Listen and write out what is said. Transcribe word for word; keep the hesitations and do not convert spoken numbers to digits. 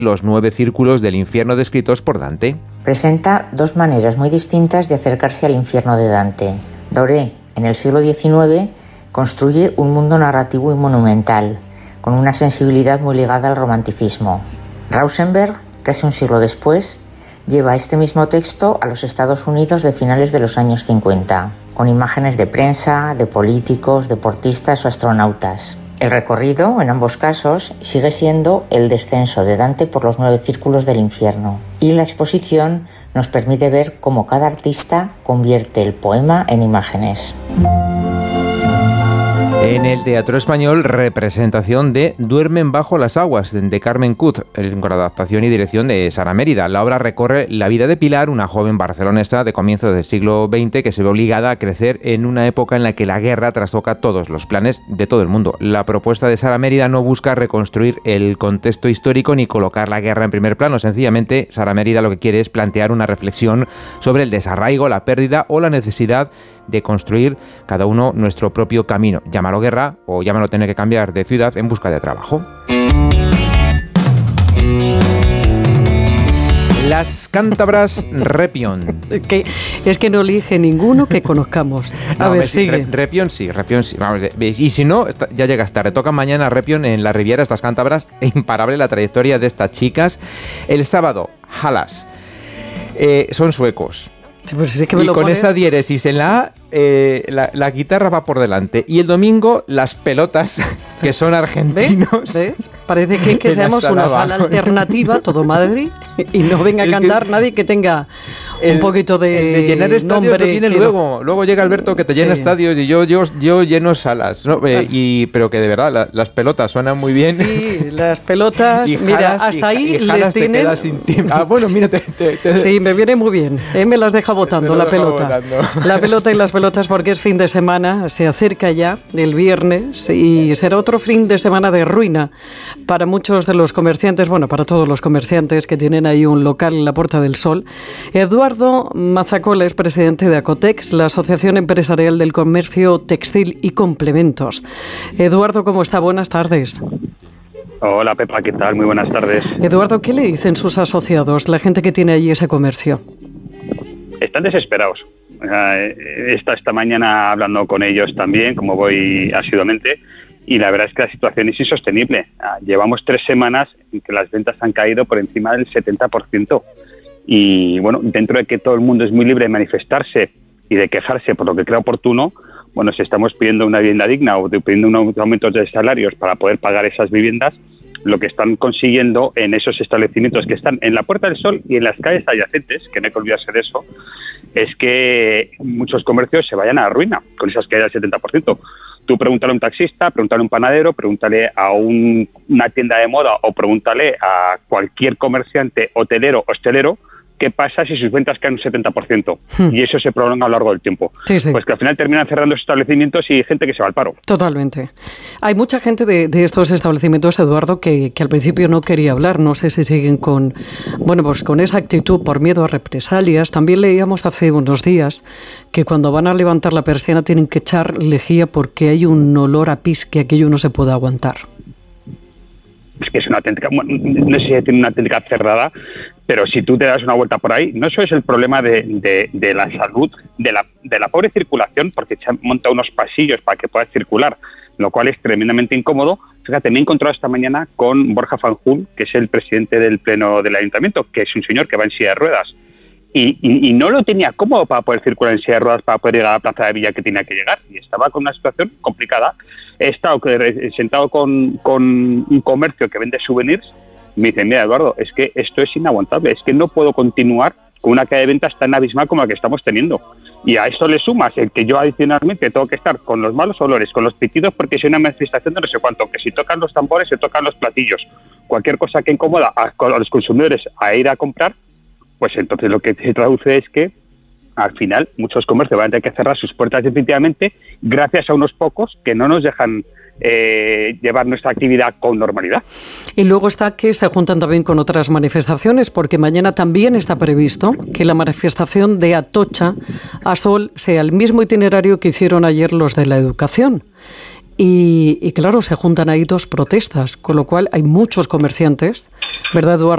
los nueve círculos del infierno descritos por Dante. Presenta dos maneras muy distintas de acercarse al infierno de Dante. Doré, en el siglo diecinueve, construye un mundo narrativo y monumental, con una sensibilidad muy ligada al romanticismo. Rauschenberg, casi un siglo después, lleva este mismo texto a los Estados Unidos de finales de los años cincuenta, con imágenes de prensa, de políticos, deportistas o astronautas. El recorrido, en ambos casos, sigue siendo el descenso de Dante por los nueve círculos del infierno. Y la exposición nos permite ver cómo cada artista convierte el poema en imágenes. En el Teatro Español, representación de Duermen bajo las aguas, de Carmen Cut, con adaptación y dirección de Sara Mérida. La obra recorre la vida de Pilar, una joven barcelonesa de comienzos del siglo veinte que se ve obligada a crecer en una época en la que la guerra trastoca todos los planes de todo el mundo. La propuesta de Sara Mérida no busca reconstruir el contexto histórico ni colocar la guerra en primer plano. Sencillamente, Sara Mérida lo que quiere es plantear una reflexión sobre el desarraigo, la pérdida o la necesidad de construir cada uno nuestro propio camino. Llámalo guerra o llámalo tener que cambiar de ciudad en busca de trabajo. Las cántabras Repion. Que es que no elige ninguno que conozcamos. A no, ver, me, sigue. Re, Repion sí, Repion sí. Vamos, y si no, ya llegas tarde. Toca mañana Repion en la Riviera, estas cántabras. Imparable la trayectoria de estas chicas. El sábado, Halas. Eh, son suecos. Sí, pues es que me y lo con pones... esa diéresis en la A, eh, la, la guitarra va por delante. Y el domingo, las pelotas, que son argentinos. ¿Ves? ¿Ves? Parece que, que seamos una sala alternativa, todo Madrid, y no venga a es cantar que nadie que tenga el, un poquito de, el de llenar estadios nombre. Viene que luego. No... Luego llega Alberto que te llena sí. estadios y yo, yo, yo lleno salas. ¿no? Eh, y, pero que de verdad, la, las pelotas suenan muy bien. Sí, las pelotas. y mira, jalas, hasta y, ahí y les tienen... Sin ah, bueno, mira, te, te, te... Sí, me viene muy bien. Eh, me las deja botando la pelota. Botando. La pelota y las pelotas porque es fin de semana, se acerca ya el viernes y será otro fin de semana de ruina para muchos de los comerciantes, bueno, para todos los comerciantes que tienen ahí un local en la Puerta del Sol. Eduardo Mazacola es presidente de Acotex, la Asociación Empresarial del Comercio Textil y Complementos. Eduardo, ¿cómo está? Buenas tardes. Hola Pepa, ¿qué tal? Muy buenas tardes. Eduardo, ¿qué le dicen sus asociados, la gente que tiene allí ese comercio? Están desesperados. Está esta mañana hablando con ellos también, como voy asiduamente, y la verdad es que la situación es insostenible. Llevamos tres semanas en que las ventas han caído por encima del setenta por ciento. Y bueno, dentro de que todo el mundo es muy libre de manifestarse y de quejarse por lo que crea oportuno, bueno, si estamos pidiendo una vivienda digna o pidiendo unos aumentos de salarios para poder pagar esas viviendas, lo que están consiguiendo en esos establecimientos que están en la Puerta del Sol y en las calles adyacentes, que no hay que olvidarse de eso, es que muchos comercios se vayan a la ruina con esas caídas del setenta por ciento. Tú pregúntale a un taxista, pregúntale a un panadero, pregúntale a un, una tienda de moda o pregúntale a cualquier comerciante hotelero o hostelero qué pasa si sus ventas caen un setenta por ciento hmm. y eso se prolonga a lo largo del tiempo. Sí, sí. Pues que al final terminan cerrando los establecimientos y hay gente que se va al paro. Totalmente. Hay mucha gente de, de estos establecimientos, Eduardo, que, que al principio no quería hablar. No sé si siguen con, bueno, pues con esa actitud por miedo a represalias. También leíamos hace unos días que cuando van a levantar la persiana tienen que echar lejía porque hay un olor a pis que aquello no se puede aguantar. Es que es una auténtica, bueno, no sé si tiene una auténtica cerrada, pero si tú te das una vuelta por ahí, no solo es el problema de, de, de la salud, de la, de la pobre circulación, porque se han montado unos pasillos para que puedas circular, lo cual es tremendamente incómodo. Fíjate, me he encontrado esta mañana con Borja Fanjul, que es el presidente del Pleno del Ayuntamiento, que es un señor que va en silla de ruedas, y, y, y no lo tenía cómodo para poder circular en silla de ruedas, para poder llegar a la Plaza de Villa que tenía que llegar, y estaba con una situación complicada. He estado sentado con, con un comercio que vende souvenirs. Me dicen, mira, Eduardo, es que esto es inaguantable, es que no puedo continuar con una caída de ventas tan abismal como la que estamos teniendo. Y a esto le sumas el que yo adicionalmente tengo que estar con los malos olores, con los pitidos, porque si hay una manifestación de no sé cuánto, que si tocan los tambores, se tocan los platillos, cualquier cosa que incomoda a, a los consumidores a ir a comprar, pues entonces lo que se traduce es que al final muchos comercios van a tener que cerrar sus puertas definitivamente gracias a unos pocos que no nos dejan eh, llevar nuestra actividad con normalidad. Y luego está que se juntan también con otras manifestaciones, porque mañana también está previsto que la manifestación de Atocha a Sol sea el mismo itinerario que hicieron ayer los de la educación. Y, y claro, se juntan ahí dos protestas, con lo cual hay muchos comerciantes, ¿verdad, Eduardo?,